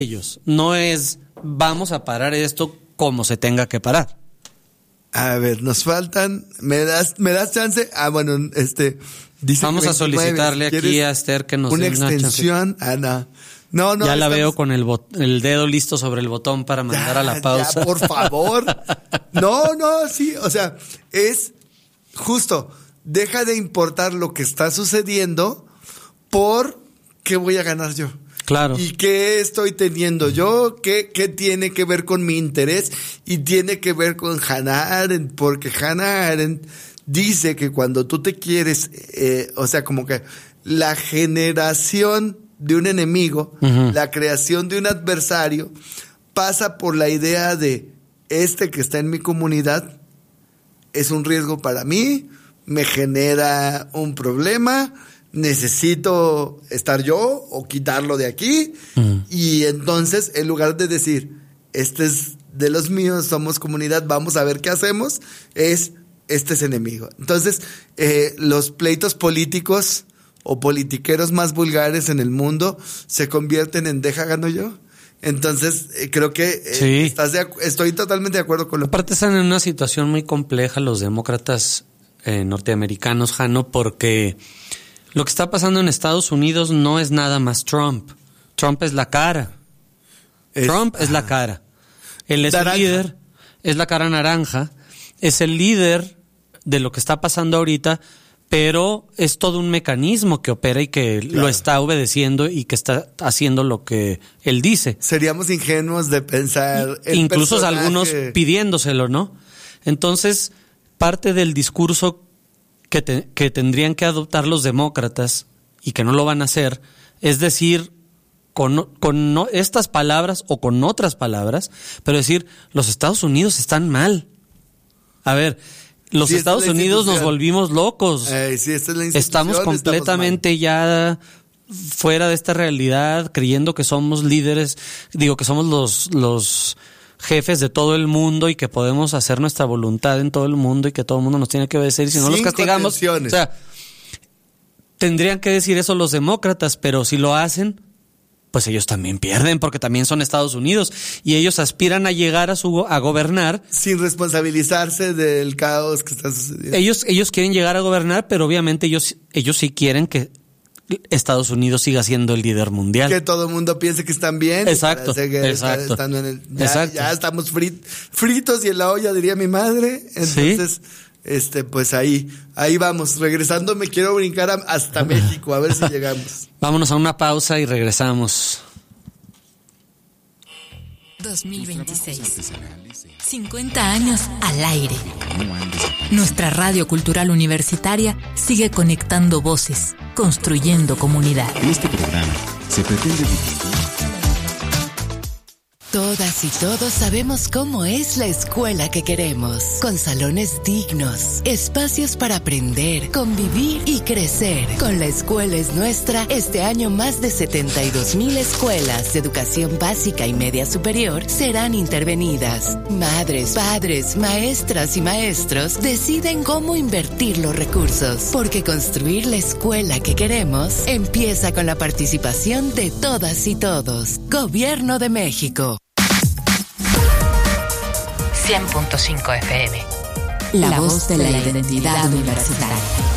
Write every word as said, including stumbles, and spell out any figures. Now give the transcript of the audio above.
ellos. No es vamos a parar esto como se tenga que parar. A ver, nos faltan, ¿me das, me das chance? Ah, bueno, este, dice vamos a solicitarle si aquí a Esther que nos una dé extensión. Una ah, no. No, no. Ya la estamos... veo con el, bot- el dedo listo sobre el botón para mandar ya, a la pausa. Ya, por favor. No, no, sí, o sea, es justo, deja de importar lo que está sucediendo por qué voy a ganar yo. Claro. ¿Y qué estoy teniendo yo? ¿Qué, qué tiene que ver con mi interés? Y tiene que ver con Hannah Arendt, porque Hannah Arendt dice que cuando tú te quieres, eh, o sea, como que la generación de un enemigo, uh-huh. la creación de un adversario, pasa por la idea de este que está en mi comunidad es un riesgo para mí, me genera un problema, necesito estar yo o quitarlo de aquí. Uh-huh. Y entonces, en lugar de decir, este es de los míos, somos comunidad, vamos a ver qué hacemos, es, este es enemigo. Entonces, eh, los pleitos políticos o politiqueros más vulgares en el mundo se convierten en deja gano yo. Entonces, eh, creo que eh, sí. estás de, estoy totalmente de acuerdo con lo que... Aparte están en una situación muy compleja los demócratas eh, norteamericanos, Jano, porque lo que está pasando en Estados Unidos no es nada más Trump. Trump es la cara. Es, Trump ah, es la cara. Él es naranja. El líder, es la cara naranja, es el líder de lo que está pasando ahorita, pero es todo un mecanismo que opera y que claro. lo está obedeciendo y que está haciendo lo que él dice. Seríamos ingenuos de pensar... El Incluso personaje... algunos pidiéndoselo, ¿no? Entonces, parte del discurso que, te, que tendrían que adoptar los demócratas y que no lo van a hacer, es decir, con, con no, estas palabras o con otras palabras, pero decir, los Estados Unidos están mal. A ver... Los sí, Estados Unidos nos volvimos locos. Eh, sí, esta es la estamos completamente estamos ya fuera de esta realidad, creyendo que somos líderes, digo que somos los, los jefes de todo el mundo y que podemos hacer nuestra voluntad en todo el mundo y que todo el mundo nos tiene que obedecer y si no Sin los castigamos. O sea, tendrían que decir eso los demócratas, pero si lo hacen, pues ellos también pierden porque también son Estados Unidos y ellos aspiran a llegar a su a gobernar sin responsabilizarse del caos que está sucediendo. Ellos ellos quieren llegar a gobernar, pero obviamente ellos ellos sí quieren que Estados Unidos siga siendo el líder mundial. Que todo el mundo piense que están bien. Exacto, exacto. Estando en el, ya, exacto. ya estamos frit, fritos y en la olla, diría mi madre. Entonces, ¿sí? este, pues ahí, ahí vamos. Regresando, me quiero brincar a, hasta México, a ver si llegamos. Vámonos a una pausa y regresamos. dos mil veintiséis. cincuenta años al aire. Nuestra radio cultural universitaria sigue conectando voces, construyendo comunidad. En este programa se pretende difundir. Todas y todos sabemos cómo es la escuela que queremos, con salones dignos, espacios para aprender, convivir y crecer. Con La Escuela es Nuestra, este año más de setenta y dos mil escuelas de educación básica y media superior serán intervenidas. Madres, padres, maestras y maestros deciden cómo invertir los recursos, porque construir la escuela que queremos empieza con la participación de todas y todos. Gobierno de México. cien punto cinco F M. La, la voz de la, de la identidad universitaria.